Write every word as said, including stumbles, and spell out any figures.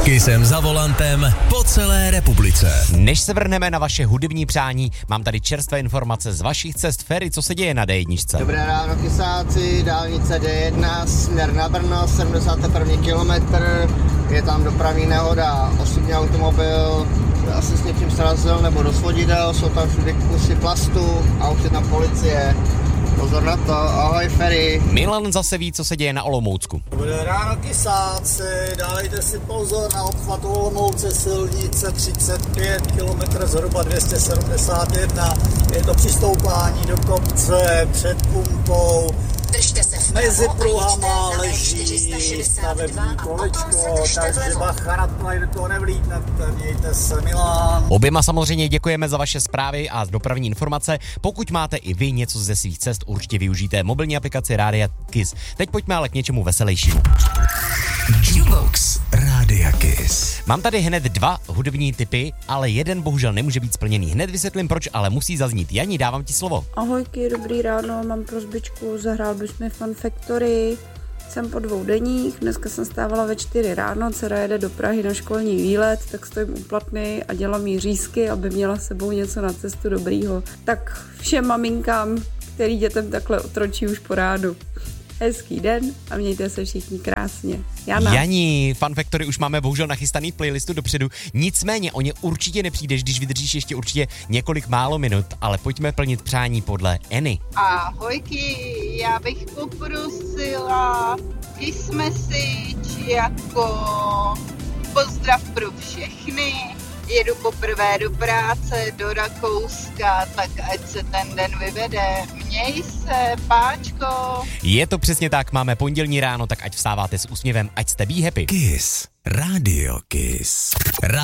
Kissem za volantem po celé republice. Než se vrhneme na vaše hudební přání, mám tady čerstvé informace z vašich cest. Ferry, co se děje na dé jedna? Dobré ráno, kysáci, dálnice dé jedna, směr na Brno, sedmdesátý první kilometr, je tam dopravní nehoda, osobní automobil asi s něčím srazil nebo do svodidel, jsou tam všude kusy plastu a už je tam policie. Pozor na to, ahoj Ferry. Milan zase ví, co se děje na Olomoucku. Dobré ráno, kysáci, dávejte si pozor na obchvat Olomouce, silnice třicet pět, kilometr zhruba dvě stě sedmdesát jedna, je to přistoupání do kopce před pumpou. Mezi pruhama leží stavební kolečko, takže bacha na to, do toho nevlídnete, mějte se, Milan. Oběma samozřejmě děkujeme za vaše zprávy a dopravní informace. Pokud máte i vy něco ze svých cest, určitě využijte mobilní aplikaci Rádia Kiss. Teď pojďme ale k něčemu veselějšímu. Jukebox Rádia Kiss. Mám tady hned dva hudební tipy, ale jeden bohužel nemůže být splněný. Hned vysvětlím proč, ale musí zaznít. Jani, dávám ti slovo. Ahojky, dobrý ráno, mám prosbičku, zahrál bys mi Fun Factory. Jsem po dvou denních, dneska jsem stávala ve čtyři ráno, dcera jede do Prahy na školní výlet, tak stojím u Platny a dělám jí řízky, aby měla s sebou něco na cestu dobrýho. Tak všem maminkám, který dětem takhle otročí už po rádu. Hezký den a mějte se všichni krásně. Jana. Jani, Fun Factory už máme bohužel nachystaný v playlistu dopředu, nicméně o ně určitě nepřijdeš, když vydržíš ještě určitě několik málo minut, ale pojďme plnit přání podle Eny. Ahojky, já bych poprosila Kiss Message jako pozdrav pro všechny. Jedu poprvé do práce, do Rakouska, tak ať se ten den vyvede. Měj se, páčko. Je to přesně tak, máme pondělní ráno, tak ať vstáváte s úsměvem, ať jste be happy. Kiss. Radio Kiss.